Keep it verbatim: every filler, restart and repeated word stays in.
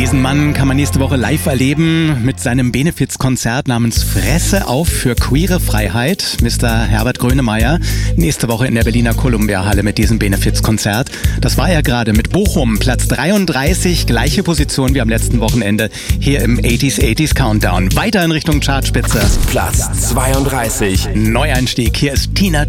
Diesen Mann kann man nächste Woche live erleben mit seinem Benefizkonzert namens Fresse auf für queere Freiheit. Mister Herbert Grönemeyer nächste Woche in der Berliner Columbia-Halle mit diesem Benefizkonzert. Das war er gerade mit Bochum, Platz dreiunddreißig, gleiche Position wie am letzten Wochenende hier im achtziger achtziger Countdown. Weiter in Richtung Chartspitze. Platz zweiunddreißig. Neueinstieg, hier ist Tina